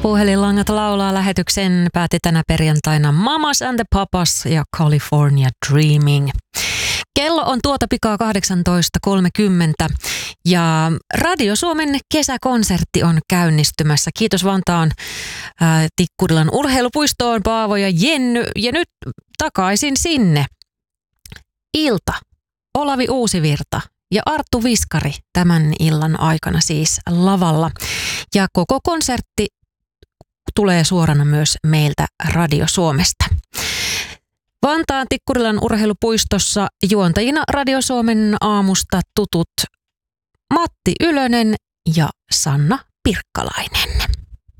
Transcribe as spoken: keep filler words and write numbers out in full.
Puhelinlangat laulaa lähetyksen päätti tänä perjantaina Mamas and the Papas ja California Dreaming. Kello on tuota pikaa kahdeksantoista kolmekymmentä ja Radio Suomen kesäkonsertti on käynnistymässä. Kiitos Vantaan ää, Tikkurilan urheilupuistoon Paavo ja Jenny. Ja nyt takaisin sinne. Ilta, Olavi Uusivirta ja Arttu Viskari tämän illan aikana siis lavalla. Ja koko konsertti tulee suorana myös meiltä Radio Suomesta. Vantaan Tikkurilan urheilupuistossa juontajina Radio Suomen aamusta tutut Matti Ylönen ja Sanna Pirkkalainen.